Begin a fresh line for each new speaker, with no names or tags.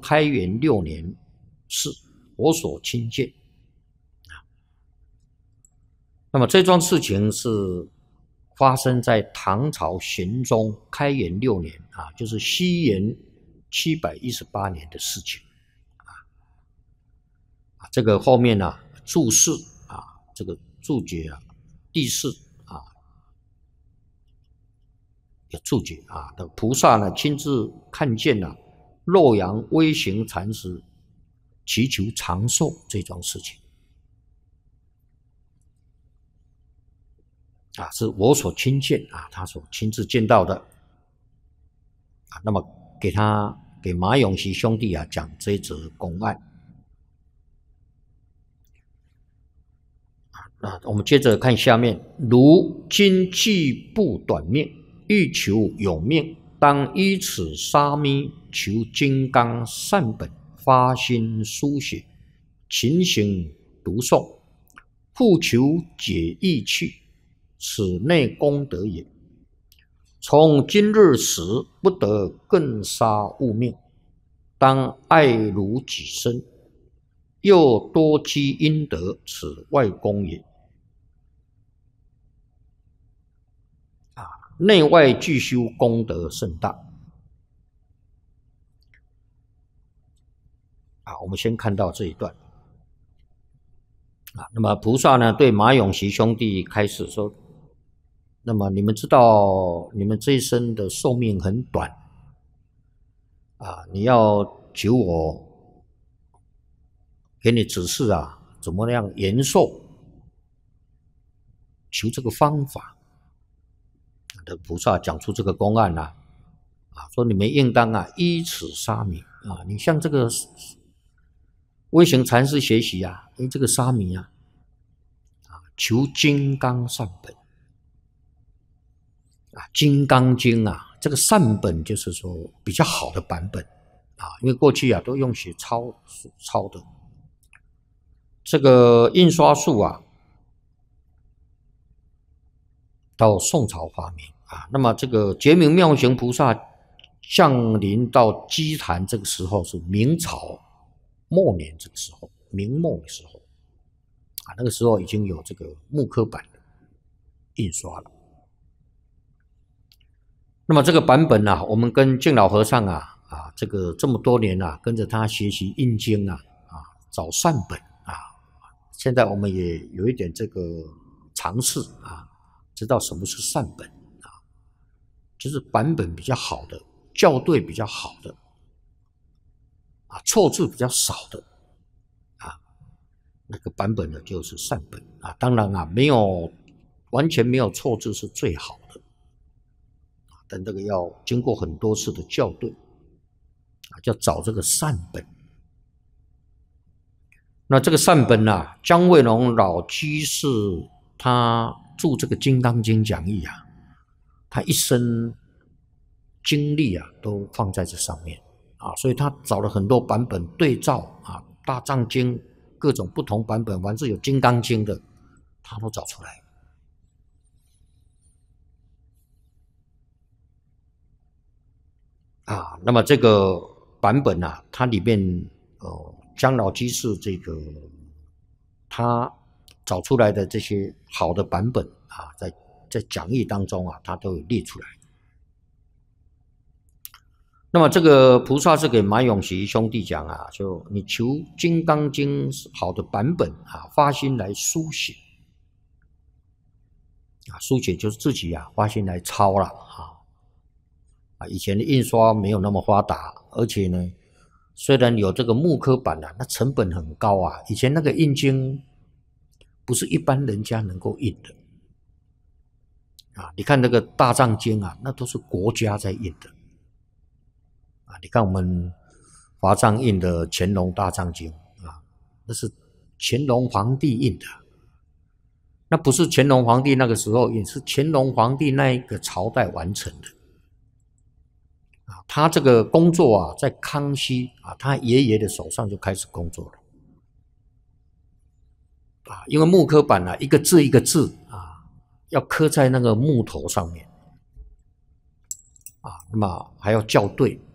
开元6年事，我所亲见。那么这桩事情是发生在唐朝玄宗开元6年啊，就是西元718年的事情啊。这个后面啊注释啊，这个注解啊，第四啊有注解啊，那菩萨呢亲自看见了洛阳微型禅师祈求长寿这桩事情啊，是我所亲见啊，他所亲自见到的啊。那么给马永熙兄弟啊讲这一则公案啊。那我们接着看下面，如今既不短命，欲求永命，当依此沙弥求金刚善本，发心书写，勤行读诵，复求解义趣，此内功德也。从今日始，不得更杀物命，当爱如己身，又多积阴德，此外功也。内外俱修，功德甚大啊。我们先看到这一段啊。那么菩萨呢对马永熙兄弟开始说，那么你们知道你们这一生的寿命很短啊，你要求我给你指示啊，怎么样延寿，求这个方法。菩萨讲出这个公案啊，说你们应当啊依此沙弥啊，你向这个微型禅师学习啊，这个沙弥啊，求金刚善本啊，金刚经啊，这个善本就是说比较好的版本啊，因为过去啊都用写抄的，这个印刷术啊，到宋朝发明啊。那么这个觉明妙行菩萨降临到基坛这个时候是明朝末年，这个时候明末的时候啊，那个时候已经有这个木刻版的印刷了。那么这个版本啊，我们跟净老和尚这个这么多年啊，跟着他学习印经找善本啊，现在我们也有一点这个尝试啊，知道什么是善本啊，就是版本比较好的，校对比较好的啊，错字比较少的啊，那个版本呢就是善本啊。当然啊，完全没有错字是最好的，但这个要经过很多次的校对啊，就找这个善本。那这个善本啊，姜惠龙老居士他著这个《金刚经》讲义啊，他一生精力啊都放在这上面啊，所以他找了很多版本对照啊，《大藏经》各种不同版本，凡是有《金刚经》的，他都找出来啊。那么这个版本啊，它里面姜老居士这个他找出来的这些好的版本啊，在讲义当中啊，他都有列出来。那么这个菩萨是给马永熙兄弟讲啊，就你求《金刚经》好的版本啊，发心来书写啊，书写就是自己啊发心来抄了啊。以前的印刷没有那么发达，而且呢，虽然有这个木刻版啊，那成本很高啊。以前那个印经不是一般人家能够印的啊。你看那个大藏经啊，那都是国家在印的啊。你看我们华藏印的乾隆大藏经啊，那是乾隆皇帝印的，那不是乾隆皇帝那个时候印，是乾隆皇帝那一个朝代完成的。他这个工作啊，在康熙啊，他爷爷的手上就开始工作了啊。因为木刻版啊，一个字一个字啊，要刻在那个木头上面啊，那么还要校对